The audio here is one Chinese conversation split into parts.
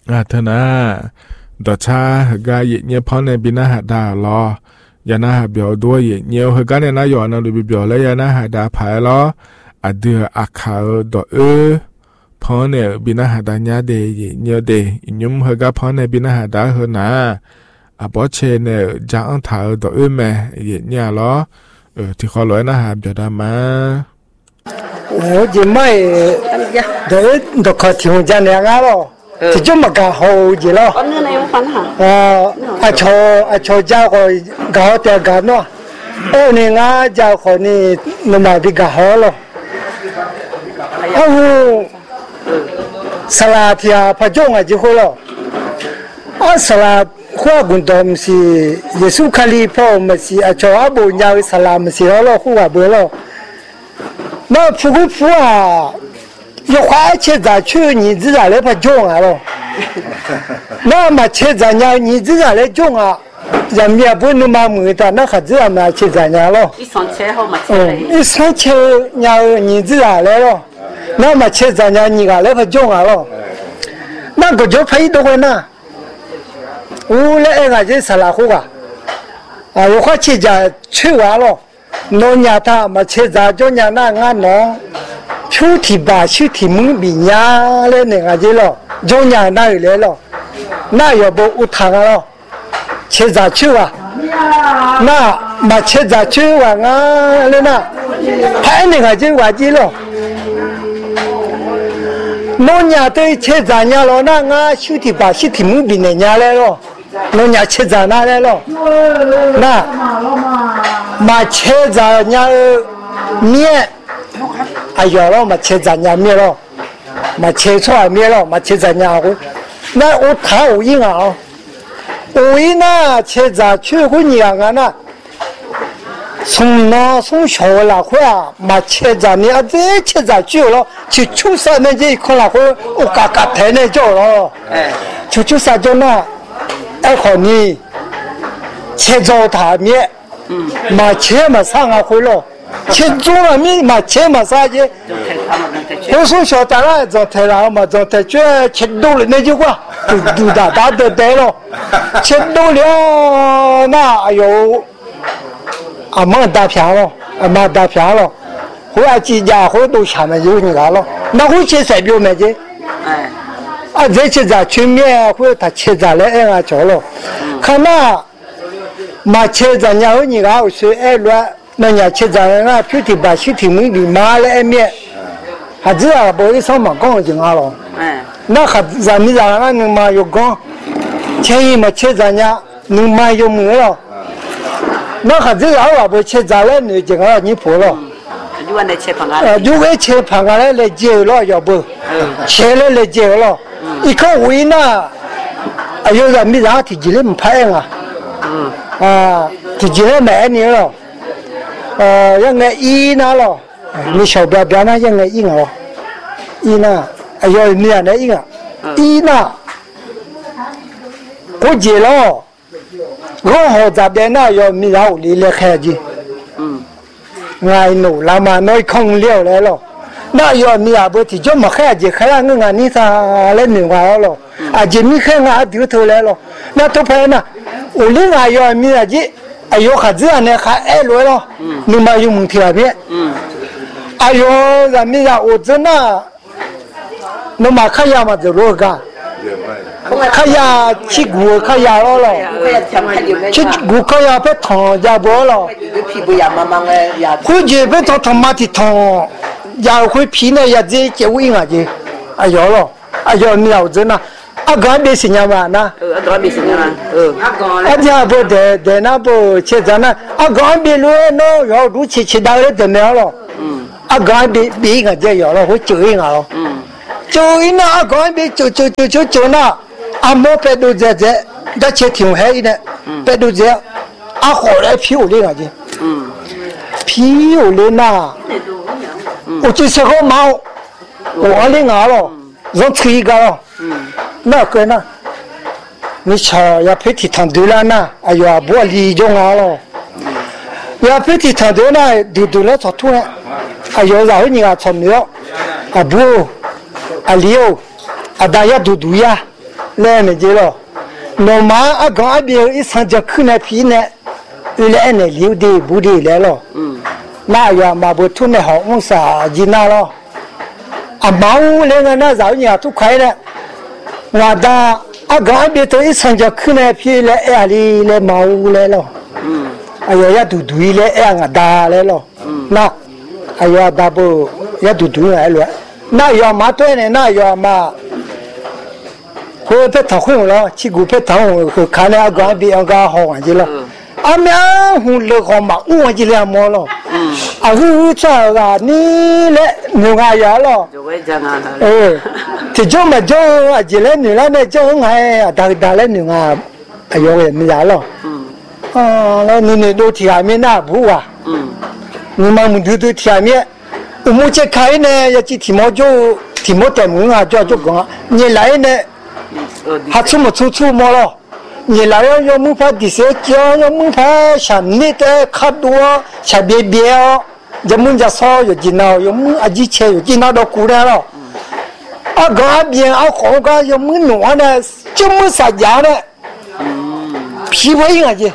เธอนะดอชาเฮกาเยเนียพอในบินาหาดาลอยานาหาเบียวด้วยเยเนียวเฮกาเนี่ยนายอนรูบิเบียวแล้วยานาหาดาภายลออเดืออาคาดอพอเนี่ยบินาหาดาญาเดเยเนียวเดอิยุมเฮกาพอในบินาหาดาเฮนาบอเชเนี่ยจางถาดอแม่เยเนียลอที่เขาลอยนาหาเบียวดามาจะไม่เดี๋ยวดอกขอทิ้งจานเนี่ยงั้นหรอที่จะมาการหูจีแล้วชอบเจ้าก็การหูแต่การเนาะนี่งั้นเจ้าคนนี้นุ่มมาที่การหูหรอสลัดที่พระเจ้าจีหัวหรอสลัดหัวกุนดอมสิเยซูคริสต์พ่อมันสิชอบบุญยาวสลัดมันสิหรอหัวเบลล์那不啊，要花钱咋去？你自然来不种啊喽？那么钱咋样？你自然来种啊？人民不那么没的，那还自然嘛钱咋样喽？ 一上车好嘛钱。 一上车你自然来咯，那么钱咋样？你个来不种啊喽？那个就赔多少呢？我来俺这啥拉货啊？我花钱咋去完了？农家他嘛切杂种伢那俺农，秋天吧秋天门边伢来那个去了，种伢那有来了，那要不我谈了，切杂去啊，那嘛切杂去啊俺来那，拍那个就完去了，农家对切杂伢了，那俺秋天吧秋天门边那伢来了。农家切杂哪来了？那嘛切杂伢面，有了嘛切杂伢面了，嘛切错面了，嘛切杂伢会，那我谈无影啊，无影那切杂去会伢啊那，从小那会啊，嘛切杂你啊这切杂久了，去初三那这看那会我嘎嘎抬那叫了，去初三就那。好你切糟蹋面，嘛切嘛上啊回了，切做了面嘛切嘛啥去？我说小蛋了，做太了嘛，做太这切多了那句话，都打得对了，切多了那哎呦，蛮大片了，蛮大片了，后来几家伙都下面有人来了，那会切谁表妹去？这切杂去面或者他切杂来俺着了，看那嘛切杂然后你个是乱，那伢切杂俺皮皮把皮皮没里嘛来面，还这样不会上嘛讲就俺了，那还咱们让俺能嘛有讲，前一嘛切杂伢能嘛有没了，那还这样啊不切杂来你就俺你破了。 如果切盘啊， 如果切盘啊来接了，要不切了来接了，一看为呢，有人没让提起来没拍啊，提起来买你了，让俺一拿了，你小表表那让俺一哦，一呢，有你那一个，一呢，过节了，我好这边那要没让我来开去。ngay nổ làm mà nói không liều đấy lo, na yo mi à bữa thì cho mà khai gì khai ăn ngang ní sa lên nửa vào lo, chỉ mi khai ngã thiếu thôi đấy lo, na tôi phải na, ủi ngay yo mi à gì, yo khát gì này khai rồi lo, nhưng mà dùng mùng thiệt biết, yo là mi à ủi chân na, nó mà khai ya mà rồi cả. khai chỉ gù khai lo, chỉ gù khai phải thằng gia bố lo, khu gì phải thằng mà thì thằng gia khu phi này gia gì chế uy ngà gì, lo, nhiều thế na, cái gì xin nhà mà na, cái gì xin nhà mà, gia bố để na bố chế ra na, cái gì luôn nó, đủ chỉ đào lên để nào lo, cái bị ngà gì lo, khu chửi ngà lo, chửi na cái bị chửi na. mua bé đồ dễ đã chế thiểu hay đấy bé đồ dễ họ lại phiếu lên à chứ phiếu lên à chỉ sẽ có máu ở lên à lo giống thủy cả lo那个呢你瞧要配体汤对了呢呀不理中啊lo要配体汤对了对了才突然然后你啊炒苗不理大家都呀来没接了，那么啊刚那边一上就去那皮呢，原来那留的不的来了，那要嘛不突那好我啥子那了，啊毛那个那早年都快了，我的啊刚那边都一上就去那皮来哎里来毛来了，哎呀要嘟嘟来哎我大来了，那哎呀大不要嘟嘟来了，那要嘛对呢，那要嘛。我被讨婚了，去股票讨婚，和看了个比较个好玩去了。阿苗红了好嘛，我就两毛了。啊，我这个你来牛家呀了。 就会讲啊。 这就么就啊，这来牛了呢，就哎，大来牛啊，哎呦喂，没呀了。那你都下面那不啊？你们都下面，我们这开呢，要去提毛就提毛点门啊，就讲你来呢。还出没了，你来要没法第三家，要没法像你的卡多，像别哦，要没家少有劲闹，要没阿几钱有劲闹都过来了。啊，那边啊好个要没弄呢，就没啥家的，皮不应该去。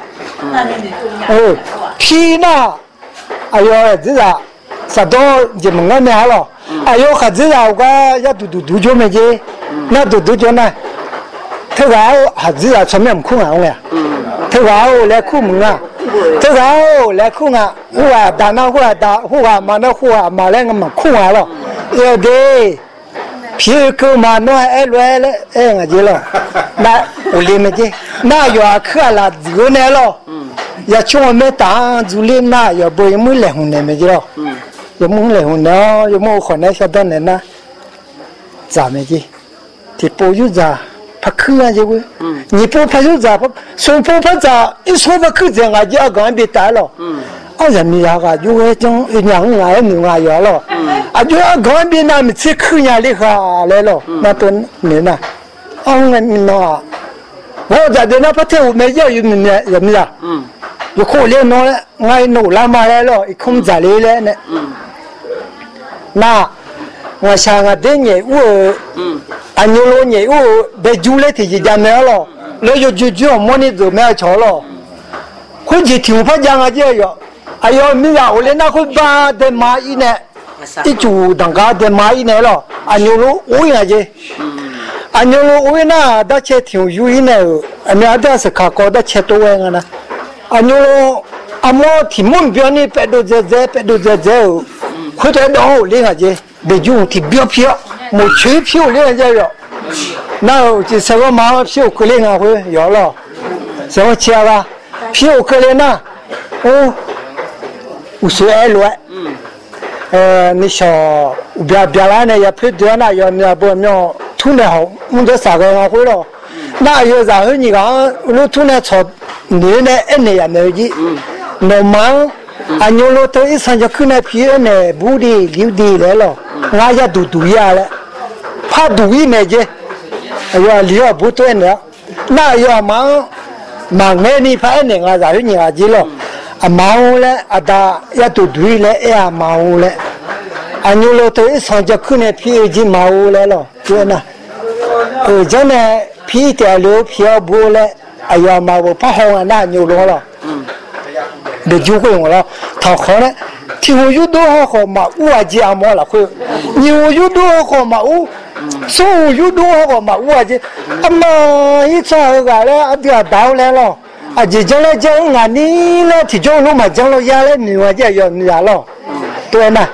皮呢，哎呦，这个啥都就没安排了。哎呦，还这个我要嘟就没去，那嘟就呢。他个还是要出面苦啊我呀，他个来苦门啊，他个来苦啊，我啊打那我啊打，我啊嘛那我啊嘛那个嘛苦啊了，要给皮狗嘛那哎来了哎我就了，那我里面去，那要去了就来了，要去我们打就里那要不要没来红的没去了，要没来红的，要没可能晓得呢那，咋没去，这不有咋。怕去啊这个，你不怕就咋不？说不怕咋？一说不去这样就要赶别打了。啊人民呀个，就会种两啊牛啊药了。啊就要赶别那么去去呀厉害来了，那都没那。啊我们那，我在这那不听我们要有人民呀。有可怜喏了，我努拉马来了，一空在里来呢。那。我想啊，这年我，牛肉年我被煮了提起家没了，那就莫你做没炒了，或者听不讲啊这样，哎呦，没呀，我连那会把的蚂蚁呢，一煮当家的蚂蚁呢了，牛肉我也去，牛肉我那到切挺有意呢，你那都是看高的切多个呢，牛肉莫提目标呢，别都这，或者到我另外去。别就提标票，没缺票了这样，那就什么马票可怜啊会有了，什么钱吧，票可怜呐，52你说别来呢也配对那要那不要突然好，我这三个人会了，那有然后你讲我突然炒你呢一年也没去，那忙。牛肉头一上就去那皮呢，不的留的来了，俺家都呀了，怕毒一没去，哎呀，留不对了，那要忙哎你怕呢，俺然后你阿去了，忙了打要都了，哎忙了，牛肉头一上就去那皮已经忙来了，对呢，真的皮掉流皮要不了，哎呀妈我怕好啊那牛肉了。那就会我了，他好了，听我有多好嘛，我家没了会，你我有多好嘛，我说我有多好嘛，我这，妈一查个了，这到来了，这将来讲俺你了，提交路嘛，将来下来你我这要你了，对吗？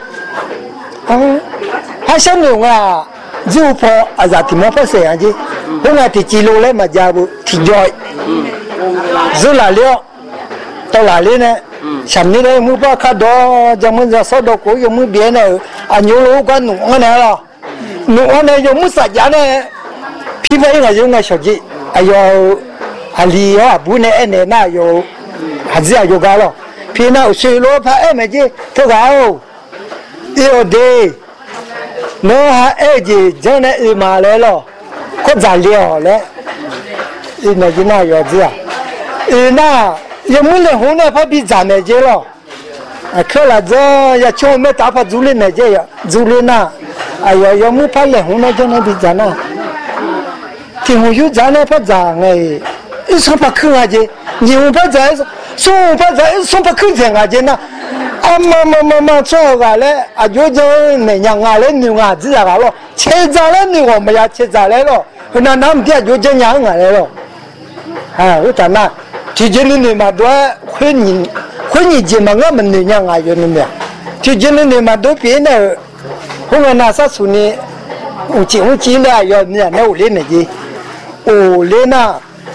还想用啊，就怕咋提么不这样子，我那提记录来嘛，家不提交，就来了。到哪里呢？下面呢没把看到，咱们这烧到锅有没别呢？牛肉干弄完了，弄完了有没啥家呢？皮肤应该有个小鸡，哎呦，里不呢那有，还是有干了。皮那水萝卜没去，这个有的，那还的真的买来了，可咋了嘞？那有子啊，那。也没人红的，怕比咱们这了。可了这要叫我们打发族里面这样，族里那，哎呀，也没怕人红的，就那比咱那。 听我有咱来不长哎，一上不坑啊去，你不在，送不在，送不坑在啊去那。啊妈，做个嘞，啊有种那样啊嘞，牛啊子啊咯，切杂嘞牛我们也切杂嘞咯，那们家有种样啊嘞咯，啊，我讲那，最近的你嘛多会你节目我们那样啊有那么，最近的你嘛多变了，后面那啥说呢，我今的要那我练那些，我练那。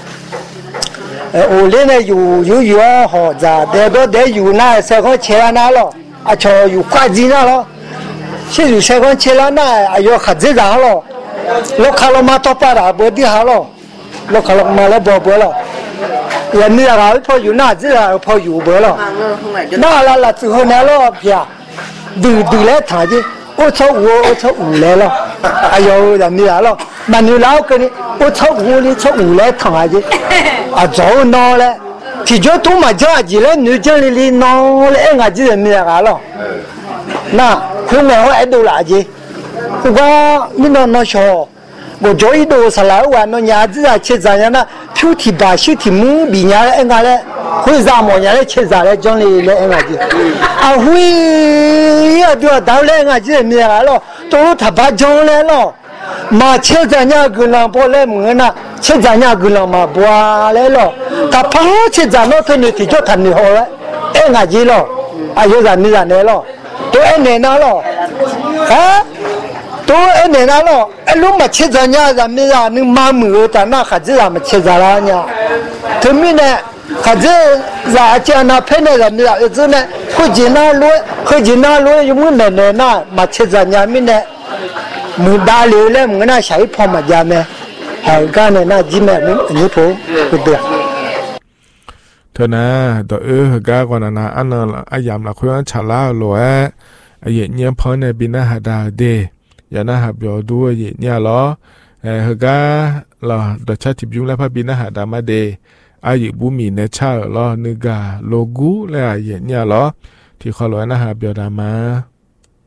我练的有好着，但到得有那才讲吃了那咯，啊，瞧有快进那咯，现在才讲吃了那，哎呦很自然咯，老看了嘛多巴达不的好咯，老看了嘛来包了，人家那跑有那自然跑有不了，那最后那咯偏，对来谈的，我操五来了，哎呦人家咯。mà nếu lão cái này, ô cháu ngủ lại thằng ai chứ, à cháu nó đấy, thì cho tôi mà cho gì đấy, nếu cho đi nó lại anh gì là mình cả lo, na không ngày hôm đâu là gì, qua mình nó cho, một chỗ ít đồ xả lão và nó nhà gì là chết ra na, phiêu thì bà siêu thì muốn bị nhà anh cái đấy, hơi ra một nhà đấy chết ra đấy cho đi lại anh gì, à huy à đưa đào lại anh gì là mình cả lo, tôi thà bà cho lại lo. mà chết ra nhà cứ làm bỏ lại mượn na chết ra nhà cứ làm mà bỏ lại lo ta phá chết ra nó thôi thì cho thành người họ đấy em ngài gì lo ai yêu rằng như rằng này lo tôi em này nó lo hả tôi em này nó lo em lúc mà chết ra nhà rằng như rằng nhưng mà mượn ta nó khá dễ mà chết ra là nhà thứ mình này khá dễ ra cho nó phải này rằng như rằng cái này khơi gì nó luôn dùng cái này na mà chết ra nhà mình này mình đã liều lên mình nói sai phong mà ra mẹ, cái này nó chỉ mẹ mình như phố được. Thế nè, đó cái còn là anh là ai làm là khuyên trả lao rồi, ai nhớ phong này bị nó hạt đào đi, giờ nó hạt biểu đua gì nhá lo, cái là đó chắc thì chúng lại phải bị nó hạt đào mà đi, ai bố mình này cha lo nước gà logo là gì nhá lo, thì khó nói nó hạt biểu đào mà.